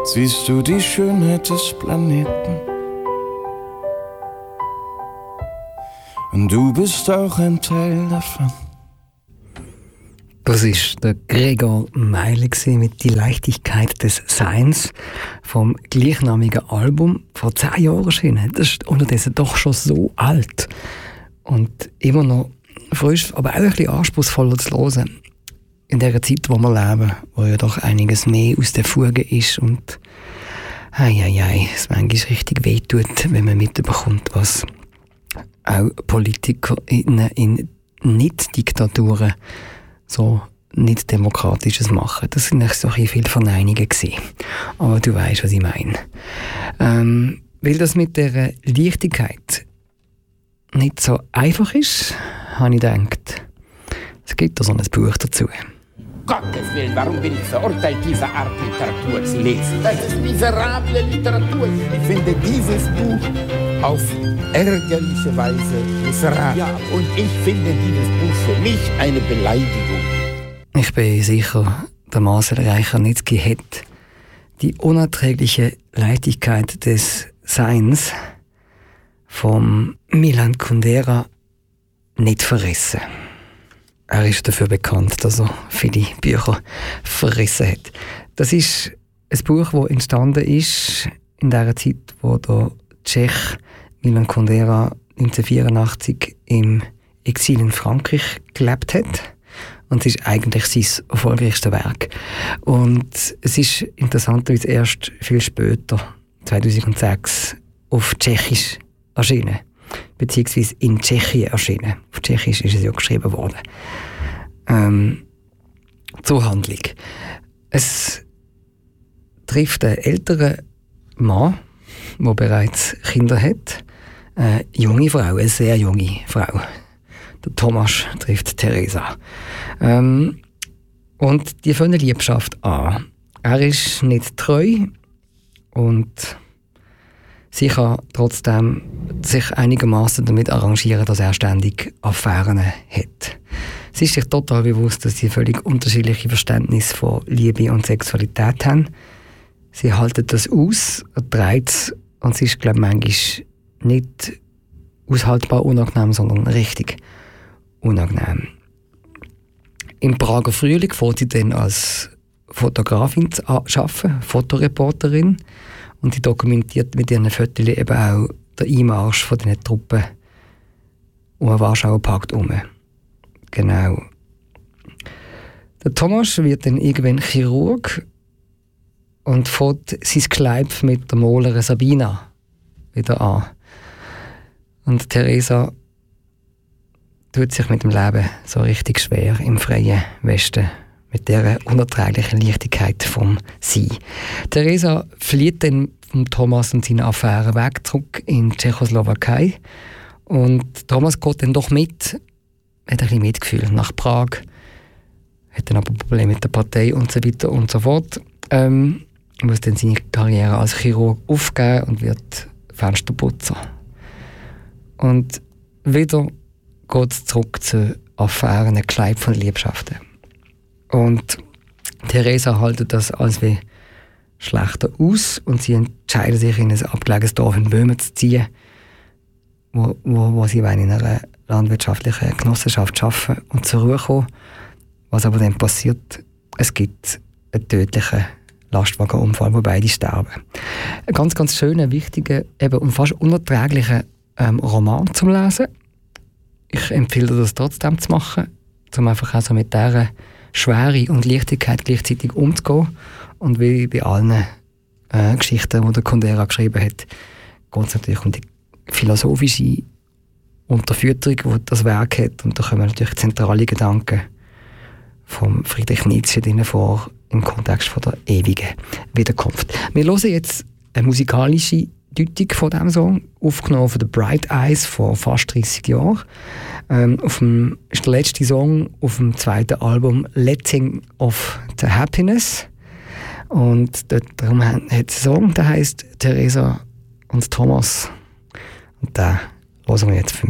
siehst du die Schönheit des Planeten. Und du bist auch ein Teil davon. Das war der Gregor Meile mit «Die Leichtigkeit des Seins» vom gleichnamigen Album vor 10 Jahren erschienen. Das ist unterdessen doch schon so alt. Und immer noch frisch, aber auch ein bisschen anspruchsvoller zu hören. In dieser Zeit, wo wir leben, wo ja doch einiges mehr aus der Fuge ist und es manchmal richtig wehtut, wenn man mitbekommt, was auch Politiker in Nicht-Diktaturen so nicht Demokratisches machen. Das sind nicht so viele Verneinungen gewesen. Aber du weißt, was ich meine. Weil das mit der Leichtigkeit nicht so einfach ist, habe ich gedacht, es gibt da so ein Buch dazu. Gottes Willen, warum bin ich verurteilt, diese Art Literatur zu lesen? Das ist miserable Literatur. Ich finde dieses Buch auf ärgerliche Weise miserabel. Ja. Und ich finde dieses Buch für mich eine Beleidigung. Ich bin sicher, der Marcel Reich-Ranitzky hat die unerträgliche Leichtigkeit des Seins vom Milan Kundera nicht verrissen. Er ist dafür bekannt, dass er viele Bücher verrissen hat. Das ist ein Buch, das entstanden ist in der Zeit, wo der Tschech Milan Kundera 1984 im Exil in Frankreich gelebt hat. Und es ist eigentlich sein erfolgreichstes Werk. Und es ist interessanterweise erst viel später, 2006, auf Tschechisch erschienen. Beziehungsweise in Tschechien erschienen. Auf Tschechisch ist es ja geschrieben worden. Zur Handlung. Es trifft einen älteren Mann, der bereits Kinder hat. Eine junge Frau, eine sehr junge Frau. Der Thomas trifft Theresa. Und die fangen eine Liebschaft an. Er ist nicht treu und sie kann trotzdem sich einigermaßen damit arrangieren, dass er ständig Affären hat. Sie ist sich total bewusst, dass sie völlig unterschiedliche Verständnisse von Liebe und Sexualität haben. Sie halten das aus, erträgt es und sie ist, glaube ich, manchmal nicht aushaltbar unangenehm, sondern richtig unangenehm. Im Prager Frühling fährt sie dann als Fotografin zu arbeiten, Fotoreporterin, und sie dokumentiert mit ihren Fotos eben auch den Einmarsch von diesen Truppen um den Warschauer Pakt herum. Genau. Der Thomas wird dann irgendwann Chirurg und fängt sein Kleid mit der Malerin Sabina wieder an. Und Theresa tut sich mit dem Leben so richtig schwer im freien Westen, mit dieser unerträglichen Leichtigkeit vom Sie. Theresa flieht dann von Thomas und seinen Affären weg, zurück in die Tschechoslowakei. Und Thomas geht dann doch mit, hat ein bisschen Mitgefühl nach Prag, hat dann aber Probleme mit der Partei und so weiter und so fort. Muss dann seine Karriere als Chirurg aufgeben und wird Fensterputzer. Und wieder geht es zurück zu Affären, ein Kleid von Liebschaften. Und Theresa hält das als wie schlechter aus und sie entscheidet sich, in ein abgelegenes Dorf in Böhmen zu ziehen, wo sie in einer landwirtschaftlichen Genossenschaft arbeiten und zur Ruhe kommen. Was aber dann passiert, es gibt einen tödlichen Lastwagenunfall, wo beide sterben. Ein ganz, ganz schöner, wichtiger eben und fast unerträglicher Roman zum Lesen. Ich empfehle dir das trotzdem zu machen, um einfach auch so mit dieser Schwere und Leichtigkeit gleichzeitig umzugehen. Und wie bei allen Geschichten, die der Kundera geschrieben hat, geht es natürlich um die philosophische Unterfütterung, die das Werk hat. Und da kommen natürlich zentrale Gedanken von Friedrich Nietzsche drin vor, im Kontext von der ewigen Wiederkunft. Wir hören jetzt eine musikalische Deutung von diesem Song, aufgenommen von The Bright Eyes vor fast 30 Jahren. Ist der letzte Song auf dem zweiten Album Letting of the Happiness. Und darum hat es einen Song, der heisst Theresa und Thomas. Und den hören wir jetzt 5